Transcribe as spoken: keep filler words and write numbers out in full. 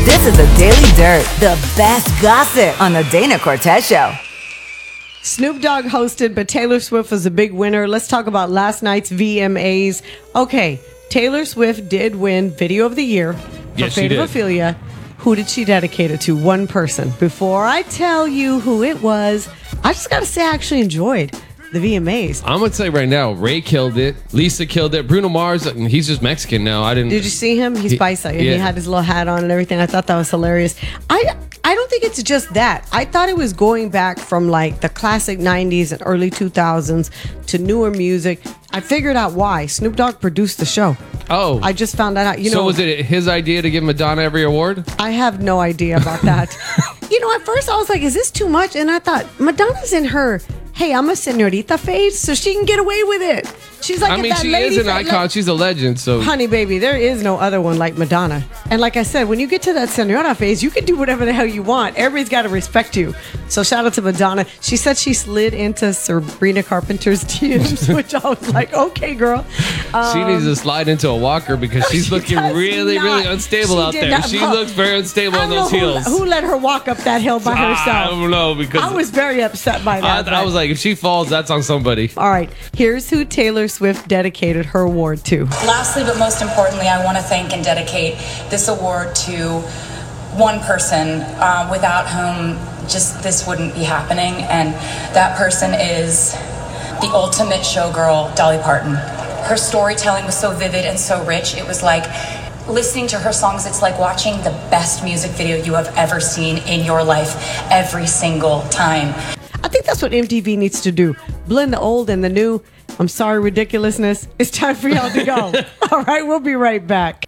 This is the Daily Dirt, the best gossip on the Dana Cortez Show. Snoop Dogg hosted, but Taylor Swift was a big winner. Let's talk about last night's V M As. Okay, Taylor Swift did win Video of the Year for Yes, she Fate of did. Ophelia. Who did she dedicate it to? One person. Before I tell you who it was, I just got to say I actually enjoyed the V M As. I'm gonna say right now, Ray killed it. Lisa killed it. Bruno Mars, he's just Mexican now. I didn't. Did you see him? He's He- paisa, and yeah. he had his little hat on and everything. I thought that was hilarious. I I don't think it's just that. I thought it was going back from like the classic nineties and early two thousands to newer music. I figured out why. Snoop Dogg produced the show. Oh, I just found that out. You so know, was it his idea to give Madonna every award? I have no idea about that. You know, at first I was like, is this too much? And I thought, Madonna's in her, hey, I'm a senorita phase, so she can get away with it. She's like, I at mean, that she lady is an fa- icon. like- She's a legend. So Honey, baby, there is no other one like Madonna. And like I said, when you get to that senorita phase, you can do whatever the hell you want. Everybody's got to respect you. So shout out to Madonna. She said she slid into Sabrina Carpenter's D Ms, which I was like, okay, girl. she needs to slide into a walker because she's She looking does really, not. really unstable She out did there. not She fall. looks very unstable I on don't those know heels. Who, who let her walk up that hill by I herself? don't know because I was very upset by I, that. I but- was like, if she falls, that's on somebody. all right, here's who Taylor Swift dedicated her award to. Lastly, but most importantly, I want to thank and dedicate this award to one person uh, without whom just this wouldn't be happening, and that person is the ultimate showgirl, Dolly Parton. Her storytelling was so vivid and so rich. It was like listening to her songs. It's like watching the best music video you have ever seen in your life every single time. I think that's what M T V needs to do. Blend the old and the new. I'm sorry, ridiculousness. It's time for y'all to go. All right, we'll be right back.